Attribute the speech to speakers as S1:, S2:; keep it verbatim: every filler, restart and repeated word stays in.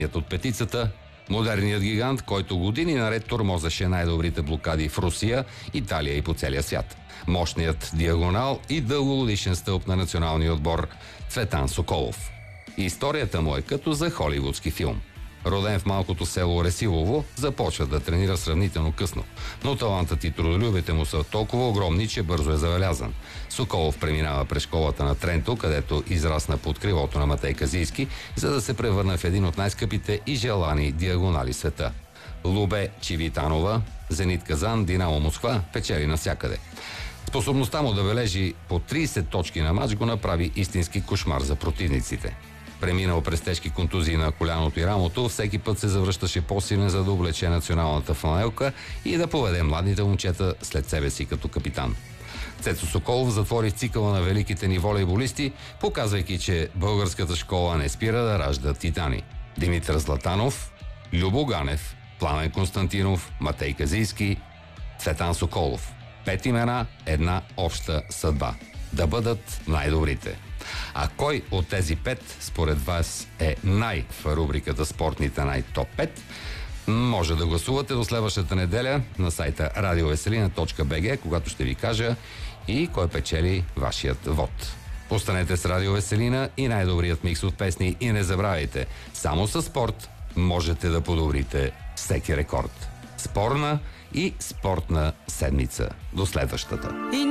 S1: от петицата, модерният гигант, който години наред тормозеше най-добрите блокади в Русия, Италия и по целия свят. Мощният диагонал и дългогодишен стълб на националния отбор Цветан Соколов. Историята му е като за холивудски филм. Роден в малкото село Ресилово, започва да тренира сравнително късно, но талантът и трудолюбите му са толкова огромни, че бързо е забелязан. Соколов преминава през школата на Тренто, където израсна под крилото на Матей Казийски, за да се превърне в един от най-скъпите и желани диагонали света. Лубе Чивитанова, Зенит Казан, Динамо Москва печели навсякъде. Способността му да бележи по трийсет точки на мач го направи истински кошмар за противниците. Преминал през тежки контузии на коляното и рамото, всеки път се завръщаше по-силен, за да облече националната фланелка и да поведе младите момчета след себе си като капитан. Цецо Соколов затвори цикъла на великите ни волейболисти, показвайки, че българската школа не спира да ражда титани. Димитър Златанов, Любо Ганев, Пламен Константинов, Матей Казийски, Цветан Соколов. Пет имена, една обща съдба. Да бъдат най-добрите. А кой от тези пет според вас е най- в рубриката Спортните най-топ пет? Може да гласувате до следващата неделя на сайта радиовеселина точка би джи, когато ще ви кажа и кой печели вашият вод. Останете с Радио Веселина и най-добрият микс от песни и не забравяйте, само със спорт можете да подобрите всеки рекорд. Спорна и спортна седмица. До следващата.